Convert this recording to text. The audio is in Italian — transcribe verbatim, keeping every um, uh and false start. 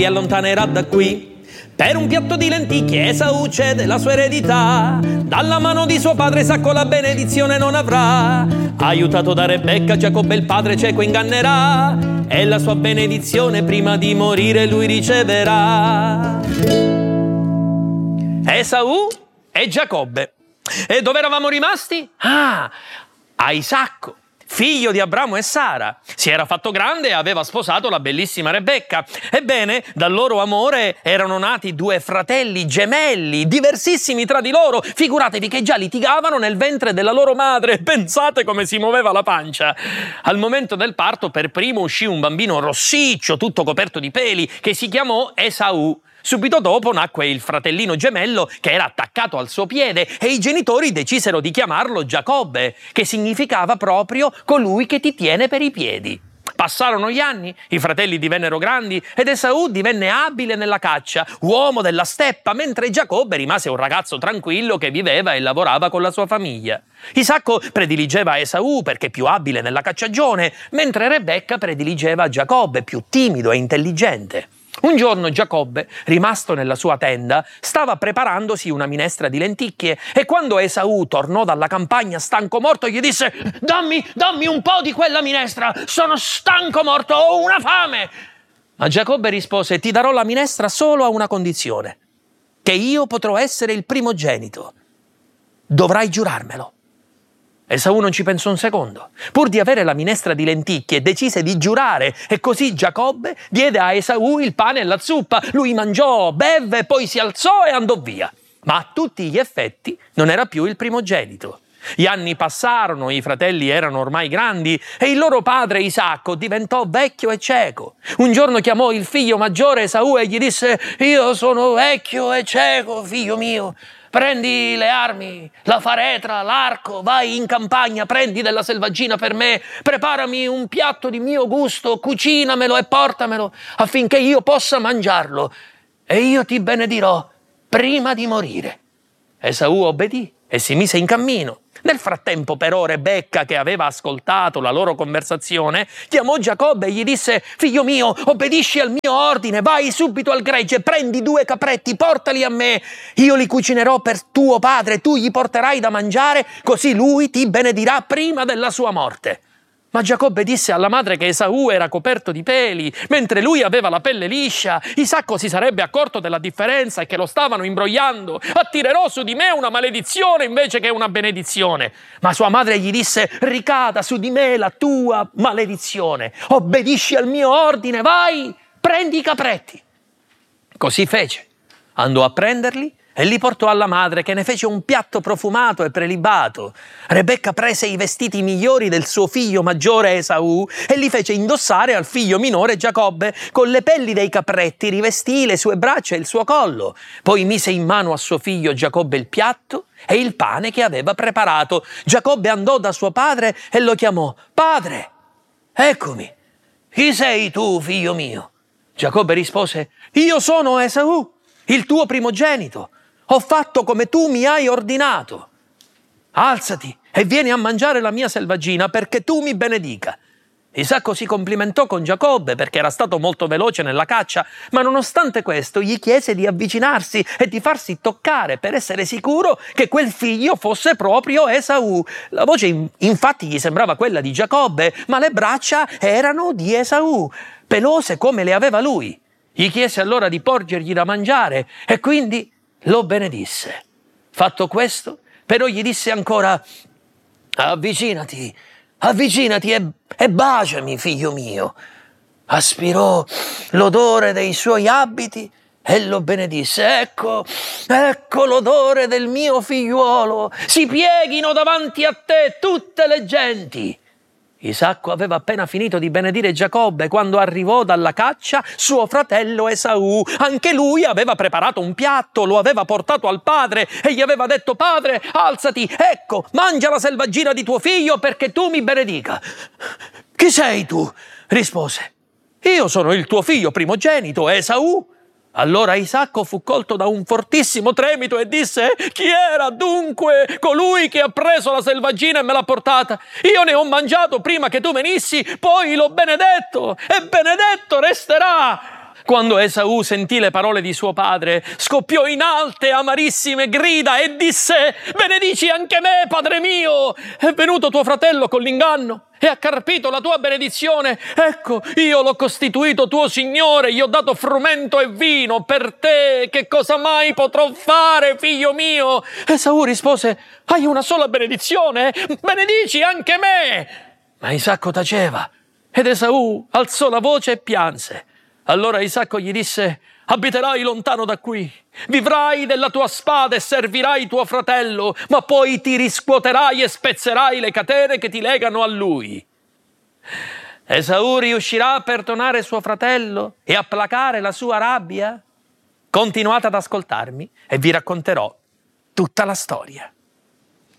si allontanerà da qui. Per un piatto di lenticchie Esaù cede la sua eredità, dalla mano di suo padre Isacco la benedizione non avrà. Aiutato da Rebecca Giacobbe il padre cieco ingannerà, e la sua benedizione prima di morire lui riceverà. Esaù e Giacobbe. E dove eravamo rimasti? Ah, a Isacco, figlio di Abramo e Sara. Si era fatto grande e aveva sposato la bellissima Rebecca. Ebbene, dal loro amore erano nati due fratelli gemelli, diversissimi tra di loro. Figuratevi che già litigavano nel ventre della loro madre. Pensate come si muoveva la pancia. Al momento del parto per primo uscì un bambino rossiccio, tutto coperto di peli, che si chiamò Esaù. Subito dopo nacque il fratellino gemello che era attaccato al suo piede e i genitori decisero di chiamarlo Giacobbe, che significava proprio colui che ti tiene per i piedi. Passarono gli anni, i fratelli divennero grandi ed Esaù divenne abile nella caccia, uomo della steppa, mentre Giacobbe rimase un ragazzo tranquillo che viveva e lavorava con la sua famiglia. Isacco prediligeva Esaù perché più abile nella cacciagione, mentre Rebecca prediligeva Giacobbe, più timido e intelligente. Un giorno Giacobbe, rimasto nella sua tenda, stava preparandosi una minestra di lenticchie e quando Esaù tornò dalla campagna stanco morto gli disse: «Dammi, dammi un po' di quella minestra, sono stanco morto, ho una fame!» Ma Giacobbe rispose: «Ti darò la minestra solo a una condizione, che io potrò essere il primogenito. Dovrai giurarmelo». Esaù non ci pensò un secondo. Pur di avere la minestra di lenticchie, decise di giurare e così Giacobbe diede a Esaù il pane e la zuppa. Lui mangiò, bevve, poi si alzò e andò via. Ma a tutti gli effetti non era più il primogenito. Gli anni passarono, i fratelli erano ormai grandi e il loro padre Isacco diventò vecchio e cieco. Un giorno chiamò il figlio maggiore Esaù e gli disse: «Io sono vecchio e cieco, figlio mio. Prendi le armi, la faretra, l'arco, vai in campagna, prendi della selvaggina per me, preparami un piatto di mio gusto, cucinamelo e portamelo affinché io possa mangiarlo e io ti benedirò prima di morire». Esaù obbedì e si mise in cammino. Nel frattempo però Rebecca, che aveva ascoltato la loro conversazione, chiamò Giacobbe e gli disse: «Figlio mio, obbedisci al mio ordine, vai subito al gregge, prendi due capretti, portali a me, io li cucinerò per tuo padre, tu gli porterai da mangiare, così lui ti benedirà prima della sua morte». Ma Giacobbe disse alla madre che Esaù era coperto di peli, mentre lui aveva la pelle liscia. Isacco si sarebbe accorto della differenza e che lo stavano imbrogliando. «Attirerò su di me una maledizione invece che una benedizione». Ma sua madre gli disse: «Ricada su di me la tua maledizione. Obbedisci al mio ordine, vai, prendi i capretti». Così fece. Andò a prenderli e li portò alla madre, che ne fece un piatto profumato e prelibato. Rebecca prese i vestiti migliori del suo figlio maggiore Esaù e li fece indossare al figlio minore Giacobbe. Con le pelli dei capretti rivestì le sue braccia e il suo collo. Poi mise in mano a suo figlio Giacobbe il piatto e il pane che aveva preparato. Giacobbe andò da suo padre e lo chiamò: «Padre, eccomi. Chi sei tu, figlio mio?» Giacobbe rispose: «Io sono Esaù, il tuo primogenito. Ho fatto come tu mi hai ordinato. Alzati e vieni a mangiare la mia selvaggina perché tu mi benedica». Isacco si complimentò con Giacobbe perché era stato molto veloce nella caccia, ma nonostante questo gli chiese di avvicinarsi e di farsi toccare per essere sicuro che quel figlio fosse proprio Esaù. La voce infatti gli sembrava quella di Giacobbe, ma le braccia erano di Esaù, pelose come le aveva lui. Gli chiese allora di porgergli da mangiare e quindi lo benedisse. Fatto questo, però gli disse ancora: «Avvicinati, avvicinati e, e baciami, figlio mio». Aspirò l'odore dei suoi abiti e lo benedisse. «Ecco, ecco l'odore del mio figliuolo, si pieghino davanti a te tutte le genti». Isacco aveva appena finito di benedire Giacobbe quando arrivò dalla caccia suo fratello Esaù. Anche lui aveva preparato un piatto, lo aveva portato al padre e gli aveva detto: «Padre, alzati, ecco, mangia la selvaggina di tuo figlio perché tu mi benedica». «Chi sei tu?» rispose. «Io sono il tuo figlio primogenito, Esaù». Allora Isacco fu colto da un fortissimo tremito e disse: «Chi era dunque colui che ha preso la selvaggina e me l'ha portata? Io ne ho mangiato prima che tu venissi, poi l'ho benedetto e benedetto resterà». Quando Esaù sentì le parole di suo padre, scoppiò in alte, amarissime grida e disse: «Benedici anche me, padre mio! È venuto tuo fratello con l'inganno e ha carpito la tua benedizione. Ecco, io l'ho costituito tuo signore, gli ho dato frumento e vino per te. Che cosa mai potrò fare, figlio mio?» Esaù rispose: «Hai una sola benedizione? Benedici anche me!» Ma Isacco taceva ed Esaù alzò la voce e pianse. Allora Isacco gli disse: «Abiterai lontano da qui, vivrai della tua spada e servirai tuo fratello, ma poi ti riscuoterai e spezzerai le catene che ti legano a lui». Esaù riuscirà a perdonare suo fratello e a placare la sua rabbia? Continuate ad ascoltarmi e vi racconterò tutta la storia.